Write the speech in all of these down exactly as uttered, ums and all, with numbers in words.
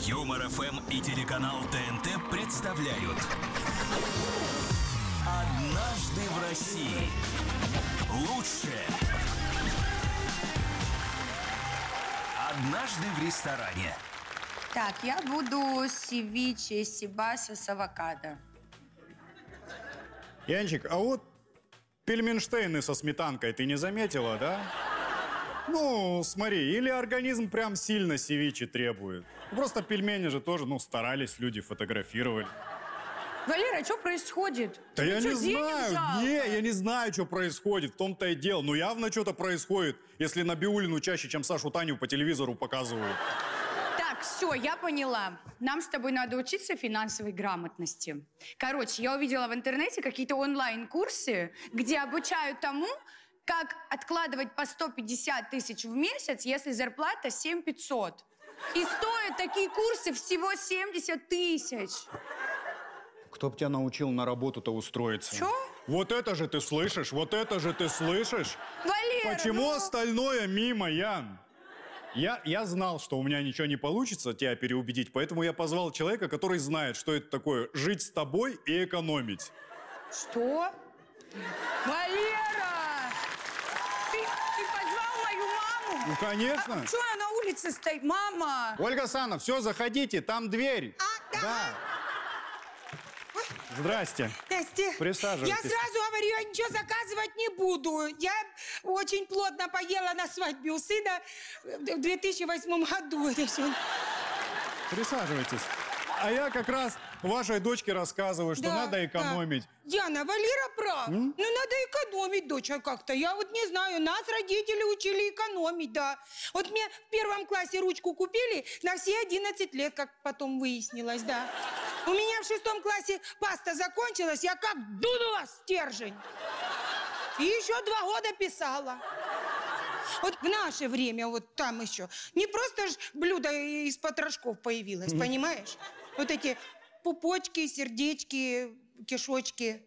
Юмор эф эм и телеканал Тэ эн тэ представляют «Однажды в России». Лучшее. Однажды в ресторане. Так, я буду севиче сибаса с авокадо. Янчик, а вот пельменштейны со сметанкой ты не заметила, да? Ну, смотри, или организм прям сильно севиче требует. Просто пельмени же тоже, ну, старались, люди фотографировали. Валера, что происходит? Да Тебе я что, не денег знаю, жалко? не, я не знаю, что происходит, в том-то и дело. Ну, явно что-то происходит, если Набиуллину чаще, чем Сашу Таню по телевизору показывают. Так, все, я поняла. Нам с тобой надо учиться финансовой грамотности. Короче, я увидела в интернете какие-то онлайн-курсы, где обучают тому, как откладывать по сто пятьдесят тысяч в месяц, если зарплата семь тысяч пятьсот. И стоят такие курсы всего семьдесят тысяч. Кто б тебя научил на работу-то устроиться? Чё? Вот это же ты слышишь, вот это же ты слышишь? Валера, Почему ну... остальное мимо, Ян? Я, я знал, что у меня ничего не получится тебя переубедить, поэтому я позвал человека, который знает, что это такое жить с тобой и экономить. Что? Валера! Ты, ты позвал мою маму? Ну, конечно. А что она на улице стоит? Мама! Ольга Санна, все, заходите, там дверь. А, да. Да. Здрасте. Здрасте. Присаживайтесь. Я сразу говорю, я ничего заказывать не буду. Я очень плотно поела на свадьбе у сына в две тысячи восьмом году. Присаживайтесь. А я как раз вашей дочке рассказываю, что Да, надо экономить. да. Яна, Валера прав. М? Ну, надо экономить, доча, как-то. Я вот не знаю, нас родители учили экономить, да. Вот мне в первом классе ручку купили на все одиннадцать лет, как потом выяснилось, да. У меня в шестом классе паста закончилась, я как дунула стержень. И еще два года писала. Вот в наше время, вот там еще, не просто ж блюдо из потрошков появилось, mm-hmm. понимаешь? Вот эти пупочки, сердечки, кишочки.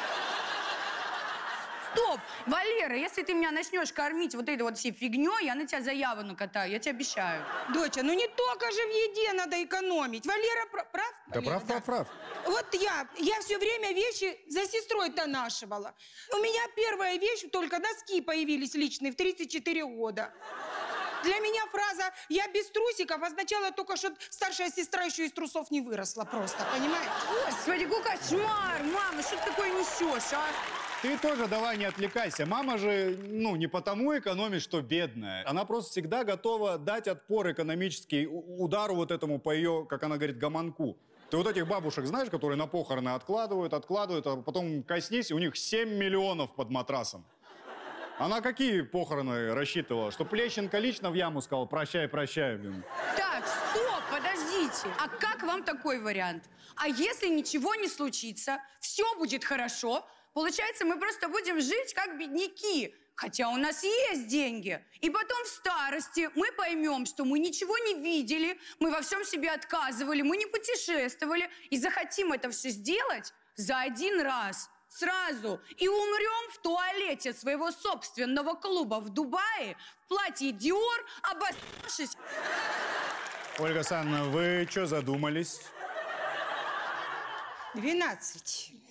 Стоп! Валера, если ты меня начнешь кормить вот этой вот всей фигней, я на тебя заяву накатаю, я тебе обещаю. Доча, ну не только же в еде надо экономить. Валера прав? прав? Да Валера, прав, прав, прав. Вот я, я все время вещи за сестрой донашивала. У меня первая вещь, только носки появились личные в тридцать четыре года. Для меня фраза «я без трусиков» означала только, что старшая сестра еще из трусов не выросла просто, понимаешь? Господи, какой кошмар! Мама, что ты такое несешь, а? Ты тоже давай не отвлекайся. Мама же, ну, не потому экономит, что бедная. Она просто всегда готова дать отпор экономический удару вот этому по ее, как она говорит, гомонку. Ты вот этих бабушек знаешь, которые на похороны откладывают, откладывают, а потом коснись, и у них семь миллионов под матрасом. Она какие похороны рассчитывала? Что Плещенко лично в яму сказал «прощай, прощай». Блин. Так, стоп, подождите. А как вам такой вариант? А если ничего не случится, все будет хорошо, получается, мы просто будем жить как бедняки. Хотя у нас есть деньги. И потом в старости мы поймем, что мы ничего не видели, мы во всем себе отказывали, мы не путешествовали. И захотим это все сделать за один раз. Сразу. И умрем в туалете своего собственного клуба в Дубае, в платье Диор, обоссавшись. Ольга Санна, вы что задумались? двенадцать.